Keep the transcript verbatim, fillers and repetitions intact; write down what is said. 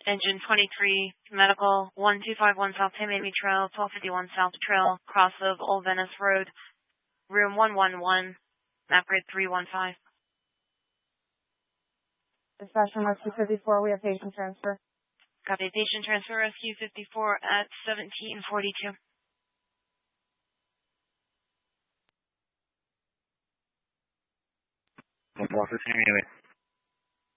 Engine twenty-three, medical, one two five one South Miami Trail, twelve fifty-one South Trail, cross of Old Venice Road, room one one one, map grade three one five. Dispatch from Rescue fifty-four, we have patient transfer. Copy, patient transfer, Rescue fifty-four at seventeen forty-two. one four fifteen,